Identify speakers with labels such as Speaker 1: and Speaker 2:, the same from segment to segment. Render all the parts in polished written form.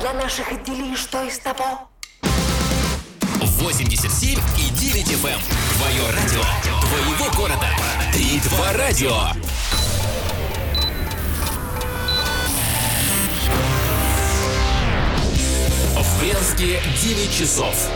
Speaker 1: для наших отделей что из того?
Speaker 2: 87,9 FM. Твое радио, твоего города. 3-2 радио. В Брянске 9 часов.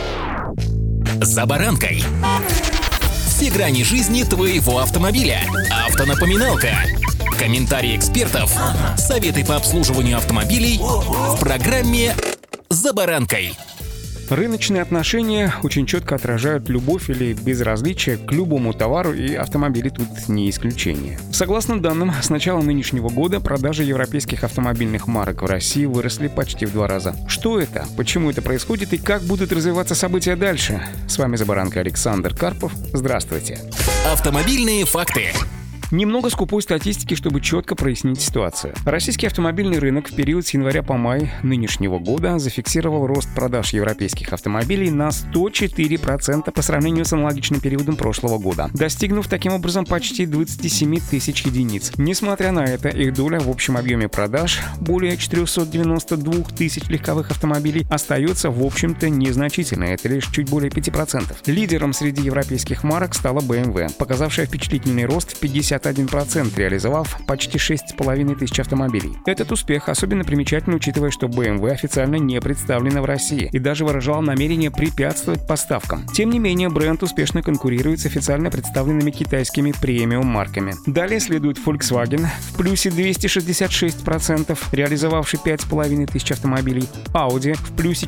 Speaker 2: За баранкой. Все грани жизни твоего автомобиля. Автонапоминалка. Комментарии экспертов. Советы по обслуживанию автомобилей в программе «За баранкой».
Speaker 3: Рыночные отношения очень четко отражают любовь или безразличие к любому товару, и автомобили тут не исключение. Согласно данным, с начала нынешнего года продажи европейских автомобильных марок в России выросли почти в 2 раза. Что это? Почему это происходит и как будут развиваться события дальше? С вами «За баранкой» Александр Карпов. Здравствуйте.
Speaker 2: Автомобильные факты.
Speaker 3: Немного скупой статистики, чтобы четко прояснить ситуацию. Российский автомобильный рынок в период с января по май нынешнего года зафиксировал рост продаж европейских автомобилей на 104% по сравнению с аналогичным периодом прошлого года, достигнув таким образом почти 27 тысяч единиц. Несмотря на это, их доля в общем объеме продаж, более 492 тысяч легковых автомобилей, остается в общем-то незначительной, это лишь чуть более 5%. Лидером среди европейских марок стала BMW, показавшая впечатлительный рост в 51%, реализовав почти 6,5 тысяч автомобилей. Этот успех особенно примечательный, учитывая, что BMW официально не представлена в России и даже выражал намерение препятствовать поставкам. Тем не менее, бренд успешно конкурирует с официально представленными китайскими премиум-марками. Далее следует Volkswagen в плюсе 266%, реализовавший 5,5 тысяч автомобилей, Audi в плюсе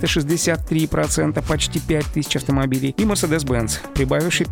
Speaker 3: 463%, почти 5 тысяч автомобилей, и Mercedes-Benz, прибавивший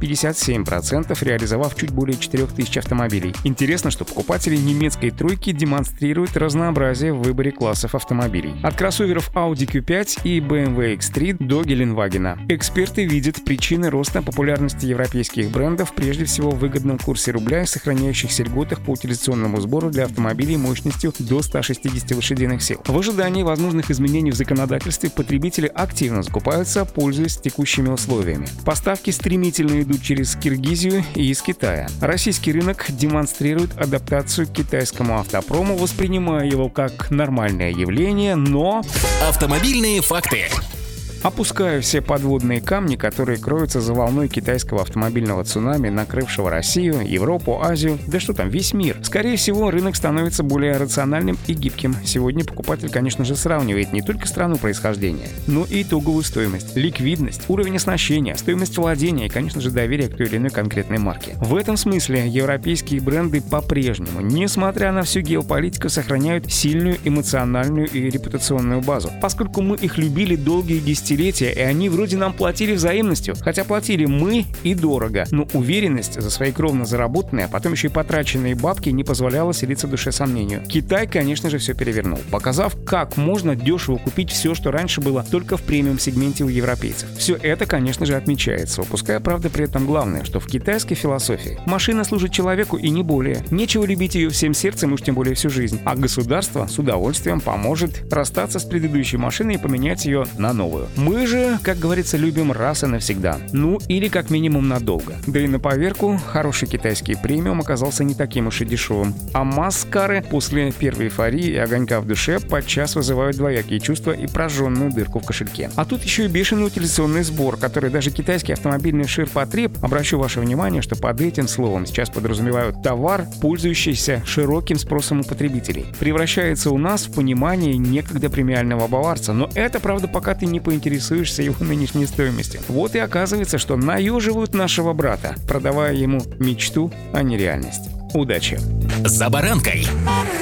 Speaker 3: 57%, реализовав чуть более 4 тысяч автомобилей. Интересно, что покупатели немецкой тройки демонстрируют разнообразие в выборе классов автомобилей. От кроссоверов Audi Q5 и BMW X3 до Геленвагена. Эксперты видят причины роста популярности европейских брендов прежде всего в выгодном курсе рубля и сохраняющихся льготах по утилизационному сбору для автомобилей мощностью до 160 лошадиных сил. В ожидании возможных изменений в законодательстве потребители активно закупаются, пользуясь текущими условиями. Поставки стремительно идут через Киргизию и из Китая. Российский рынок демонстрирует адаптацию к китайскому автопрому, воспринимая его как нормальное явление, но...
Speaker 2: Автомобильные факты.
Speaker 3: Опуская все подводные камни, которые кроются за волной китайского автомобильного цунами, накрывшего Россию, Европу, Азию, да что там, весь мир. Скорее всего, рынок становится более рациональным и гибким. Сегодня покупатель, конечно же, сравнивает не только страну происхождения, но и итоговую стоимость, ликвидность, уровень оснащения, стоимость владения и, конечно же, доверие к той или иной конкретной марке. В этом смысле европейские бренды по-прежнему, несмотря на всю геополитику, сохраняют сильную эмоциональную и репутационную базу, поскольку мы их любили долгие десятилетия, и они вроде нам платили взаимностью, хотя платили мы и дорого, но уверенность за свои кровно заработанные, а потом еще и потраченные бабки не позволяла селиться в душе сомнению. Китай, конечно же, все перевернул, показав, как можно дешево купить все, что раньше было только в премиум-сегменте у европейцев. Все это, конечно же, отмечается, упуская, правда, при этом главное, что в китайской философии машина служит человеку и не более. Нечего любить ее всем сердцем, уж тем более всю жизнь, а государство с удовольствием поможет расстаться с предыдущей машиной и поменять ее на новую. Мы же, как говорится, любим раз и навсегда. Ну, или как минимум надолго. Да и на поверку, хороший китайский премиум оказался не таким уж и дешевым. А маскары после первой эйфории и огонька в душе подчас вызывают двоякие чувства и прожженную дырку в кошельке. А тут еще и бешеный утилизационный сбор, который даже китайский автомобильный ширпотреб, обращу ваше внимание, что под этим словом сейчас подразумевают товар, пользующийся широким спросом у потребителей, превращается у нас в понимание некогда премиального баварца. Но это, правда, пока ты не поинтересуешься его нынешней стоимостью. Вот и оказывается, что наеживают нашего брата, продавая ему мечту, а не реальность. Удачи!
Speaker 2: За баранкой.